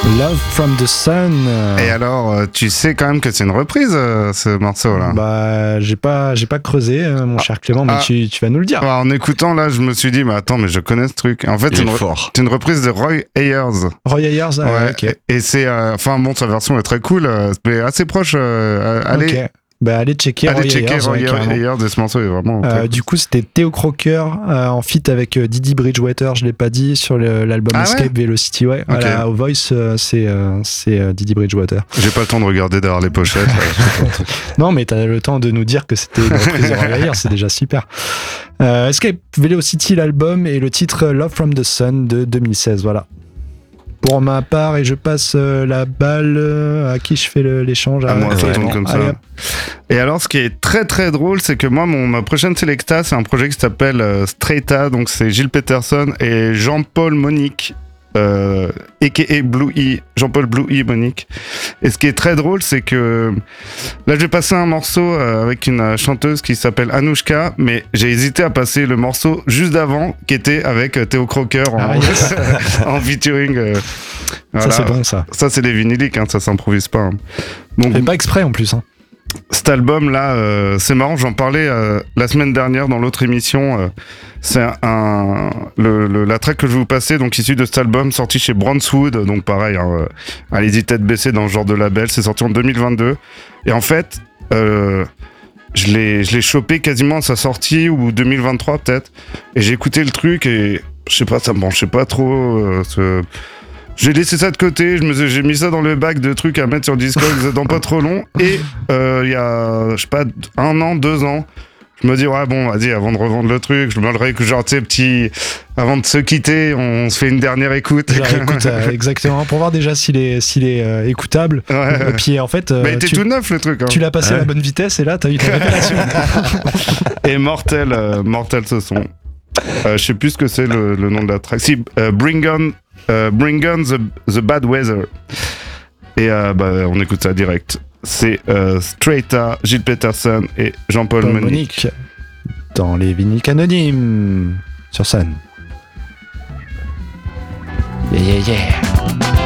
Love from the Sun. Et alors, tu sais quand même que c'est une reprise, ce morceau-là. Bah, j'ai pas creusé, mon cher Clément, mais tu vas nous le dire. En écoutant, là, je me suis dit, mais attends, mais je connais ce truc. En fait, c'est une reprise de Roy Ayers. Roy Ayers, ouais. Ok. Et c'est, enfin bon, sa version est très cool, mais assez proche. Allez. Okay. Bah, allez checker Roy Ayers de ce morceau est vraiment du coup c'était Theo Crocker en feat avec Didi Bridgewater, je l'ai pas dit, sur l'album Escape Velocity, ouais. Okay. Voilà, au Voice c'est Didi Bridgewater. J'ai pas le temps de regarder derrière les pochettes. Non mais t'as le temps de nous dire que c'était une reprise de Roy Ayers, c'est déjà super. Escape Velocity, l'album, et le titre Love from the Sun de 2016, voilà. Pour ma part, et je passe la balle à qui je fais l'échange. À moi, ça tombe comme ça. Et alors, ce qui est très très drôle, c'est que moi, ma prochaine Selecta, c'est un projet qui s'appelle Straighta, donc c'est Gilles Peterson et Jean-Paul Monique, a.k.a. Blue E, Jean-Paul Blue E Monique. Et ce qui est très drôle, c'est que là, je vais passer un morceau avec une chanteuse qui s'appelle Anouchka, mais j'ai hésité à passer le morceau juste d'avant, qui était avec Theo Crocker en featuring. Voilà. Ça, c'est bon, ça. Ça, c'est des vinyliques, hein, ça s'improvise pas. Hein. Donc, mais pas exprès en plus. Hein. Cet album-là, c'est marrant, j'en parlais la semaine dernière dans l'autre émission. C'est la track que je vais vous passer, donc issue de cet album, sorti chez Brownswood, donc pareil, hein, allez-y tête baissée dans ce genre de label, c'est sorti en 2022. Et en fait, je l'ai chopé quasiment à sa sortie, ou 2023 peut-être, et j'ai écouté le truc, et je sais pas, ça me branchait pas trop. J'ai laissé ça de côté, j'ai mis ça dans le bac de trucs à mettre sur Discogs dans pas trop long. Et il y a, je sais pas, 1 an, 2 ans, je me dis, ouais, bon, vas-y, avant de revendre le truc, je me le réécoute, genre, tu sais, avant de se quitter, on se fait une dernière écoute. Écoute, exactement, pour voir déjà s'il est écoutable. Ouais. Et puis, en fait. Mais il était tout neuf, le truc. Hein. Tu l'as passé à la bonne vitesse, et là, t'as eu ta révélation. Et mortel ce son. Je sais plus ce que c'est le nom de la track. Si, Bring on the Bad Weather. Et on écoute ça direct. C'est Straighta, Gilles Peterson et Jean-Paul Monique. Dans les vinyles anonymes sur scène. Yeah, yeah, yeah.